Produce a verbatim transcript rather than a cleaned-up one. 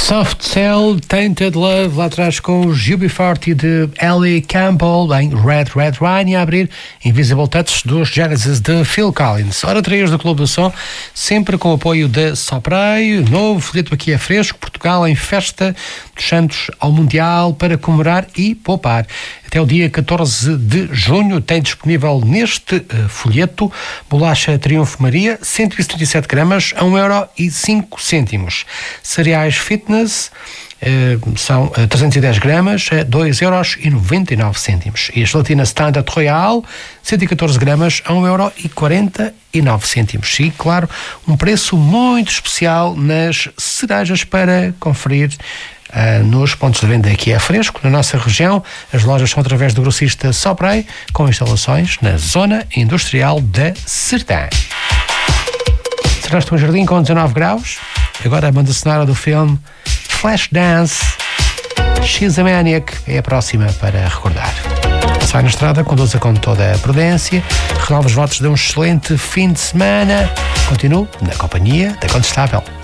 Soft Cell, Tainted Love, lá atrás com os U B quarenta de Ellie Campbell, em Red Red Wine, e a abrir Invisible Touch dos Genesis de Phil Collins. Hora três do Clube do Som, sempre com o apoio da Soprei. Novo folheto aqui é fresco, Portugal em festa dos Santos ao Mundial para comemorar e poupar. Até o dia catorze de junho tem disponível neste uh, folheto bolacha Triunfo Maria, cento e setenta e sete gramas, a um euro e cinco cêntimos. Cereais Fitness uh, são uh, trezentos e dez gramas, a dois euros e noventa e nove cêntimos. E a gelatina Standard Royal, cento e catorze gramas, a um euro e quarenta e nove cêntimos. E, claro, um preço muito especial nas cerejas para conferir Uh, nos pontos de venda aqui é fresco, na nossa região. As lojas são através do grossista Soprei, com instalações na zona industrial da Sertã. Serás-te um jardim com dezanove graus. Agora a banda sonora do filme Flashdance, She's a Maniac, é a próxima para recordar. Sai na estrada, conduza com toda a prudência, renova os votos de um excelente fim de semana. Continuo na companhia da Condestável.